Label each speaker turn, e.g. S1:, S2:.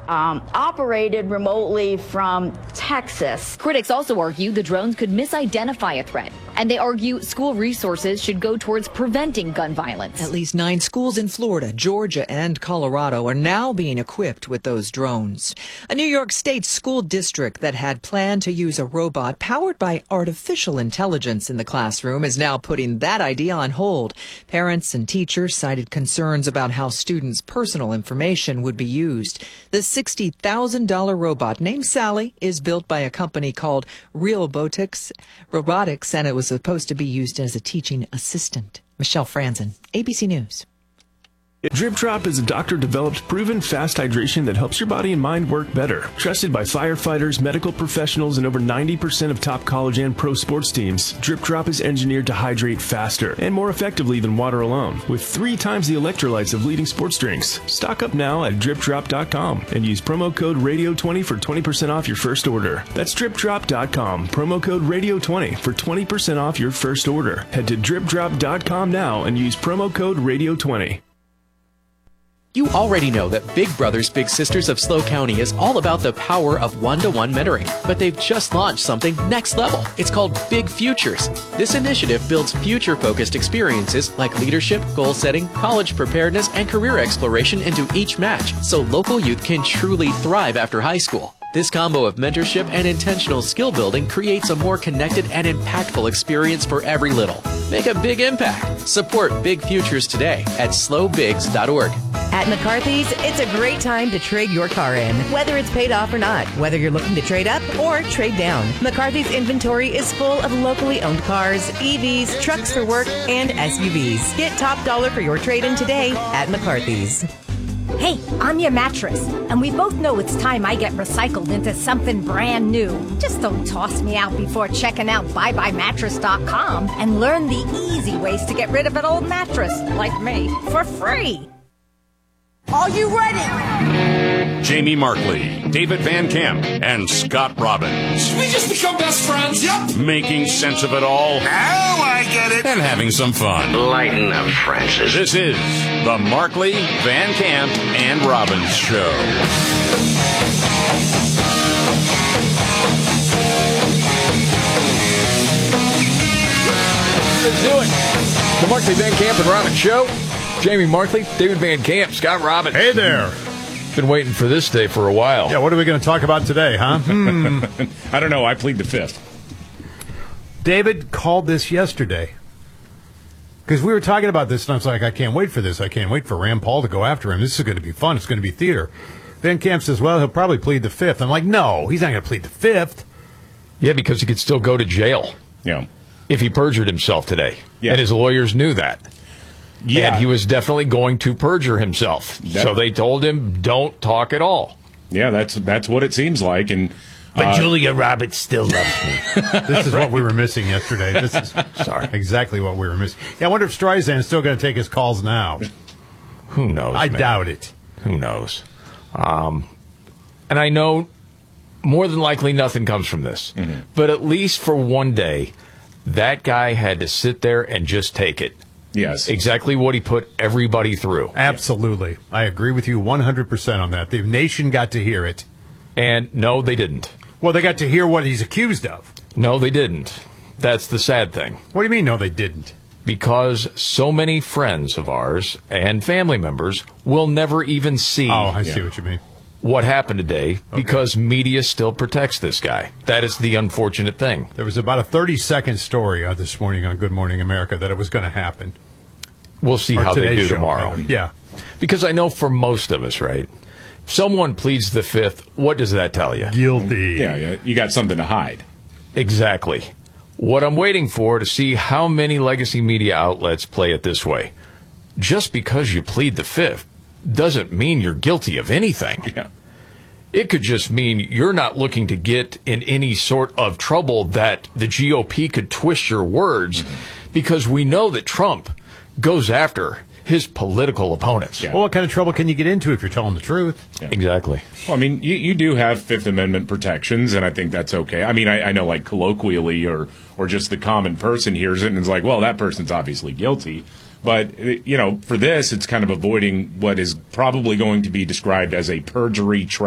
S1: operated remotely from Texas.
S2: Critics also argue the drones could misidentify a threat, and they argue school resources should go towards preventing gun violence.
S3: At least 9 schools in Florida, Georgia, and Colorado are now being equipped with those drones. A New York State school district that had planned to use a robot powered by artificial intelligence in the classroom is now putting that idea on hold. Parents and teachers cited concerns about how students' personal information would be used. The $60,000 robot named Sally is built by a company called Realbotics Robotics, and it was supposed to be used as a teaching assistant. Michelle Franzen, ABC News.
S4: Drip Drop is a doctor-developed, proven fast hydration that helps your body and mind work better. Trusted by firefighters, medical professionals, and over 90% of top college and pro sports teams, Drip Drop is engineered to hydrate faster and more effectively than water alone, with 3 times the electrolytes of leading sports drinks. Stock up now at dripdrop.com and use promo code RADIO20 for 20% off your first order. That's dripdrop.com, promo code RADIO20 for 20% off your first order. Head to dripdrop.com now and use promo code RADIO20.
S5: You already know that Big Brothers Big Sisters of SLO County is all about the power of one-to-one mentoring, but they've just launched something next level. It's called Big Futures. This initiative builds future-focused experiences like leadership, goal setting, college preparedness, and career exploration into each match, so local youth can truly thrive after high school. This combo of mentorship and intentional skill building creates a more connected and impactful experience for every little. Make a big impact. Support Big Futures today at slobigs.org.
S6: At McCarthy's, it's a great time to trade your car in, whether it's paid off or not, whether you're looking to trade up or trade down. McCarthy's inventory is full of locally owned cars, EVs, trucks for work, and SUVs. Get top dollar for your trade-in today at McCarthy's.
S7: Hey, I'm your mattress, and we both know it's time I get recycled into something brand new. Just don't toss me out before checking out BuyBuyMattress.com and learn the easy ways to get rid of an old mattress, like me, for free. Are you ready?
S8: Jamie Markley, David Van Camp, and Scott Robbins.
S9: Should we just become best friends? Yep.
S8: Making sense of it all.
S9: Now I get it.
S8: And having some fun.
S10: Lighten up, Francis.
S8: This is the Markley, Van Camp, and Robbins Show.
S11: Let's do it. The Markley, Van Camp, and Robbins Show. Jamie Markley, David Van Camp, Scott Robbins.
S12: Hey there.
S11: Been waiting for this day for a while.
S12: Yeah, what are we going to talk about today, huh?
S13: I don't know. I plead the fifth.
S12: David called this yesterday. Because we were talking about this, and I was like, I can't wait for this. I can't wait for Rand Paul to go after him. This is going to be fun. It's going to be theater. Van Camp says, well, he'll probably plead the fifth. I'm like, no, he's not going to plead the fifth.
S11: Yeah, because he could still go to jail.
S13: Yeah.
S11: If he perjured himself today.
S13: Yeah.
S11: And his lawyers knew that.
S13: Yeah.
S11: And he was definitely going to perjure himself. So they told him, don't talk at all.
S13: Yeah, that's what it seems like. And
S14: But Julia Roberts still loves me.
S12: This is what we were missing yesterday. This is exactly what we were missing. Yeah, I wonder if Streisand's still going to take his calls now.
S11: Who knows?
S12: I doubt it.
S11: Who knows? And I know more than likely nothing comes from this. Mm-hmm. But at least for one day, that guy had to sit there and just take it.
S13: Yes.
S11: Exactly what he put everybody through.
S12: Absolutely. I agree with you 100% on that. The nation got to hear it.
S11: And no, they didn't.
S12: Well, they got to hear what he's accused of.
S11: No, they didn't. That's the sad thing.
S12: What do you mean, no, they didn't?
S11: Because so many friends of ours and family members will never even see
S12: I see what you mean.
S11: What happened today because media still protects this guy. That is the unfortunate thing.
S12: There was about a 30-second story this morning on Good Morning America that it was going to happen.
S11: We'll see how they do tomorrow.
S12: Yeah.
S11: Because I know for most of us, right, if someone pleads the fifth, what does that tell you?
S12: Guilty.
S13: Yeah, you got something to hide.
S11: Exactly. What I'm waiting for to see how many legacy media outlets play it this way. Just because you plead the fifth doesn't mean you're guilty of anything.
S13: Yeah.
S11: It could just mean you're not looking to get in any sort of trouble that the GOP could twist your words, because we know that Trump goes after his political opponents.
S12: Yeah. Well, what kind of trouble can you get into if you're telling the truth?
S11: Yeah. Exactly.
S13: Well, I mean, you do have Fifth Amendment protections, and I think that's okay. I mean, I know, like, colloquially or just the common person hears it and is like, well, that person's obviously guilty. But, you know, for this, it's kind of avoiding what is probably going to be described as a perjury